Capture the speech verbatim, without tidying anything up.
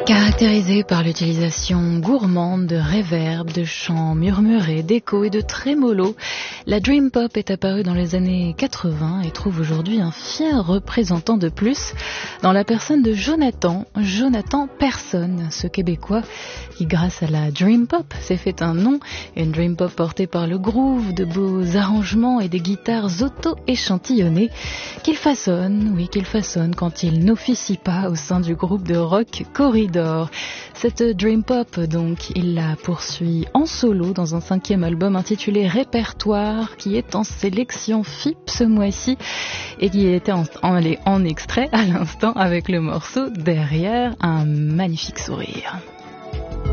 Caractérisé par l'utilisation gourmande de réverb, de chants murmurés, d'échos et de trémolo, la Dream Pop est apparue dans les années quatre-vingts et trouve aujourd'hui un fier représentant de plus dans la personne de Jonathan, Jonathan Persson, ce Québécois qui, grâce à la Dream Pop, s'est fait un nom, une Dream Pop portée par le groove, de beaux arrangements et des guitares auto-échantillonnées qu'il façonne, oui qu'il façonne quand il n'officie pas au sein du groupe de rock Corridor. Cette Dream Pop, donc, il la poursuit en solo dans un cinquième album intitulé Répertoire, qui est en sélection F I P ce mois-ci et qui était en, en, en extrait à l'instant avec le morceau Derrière un magnifique sourire.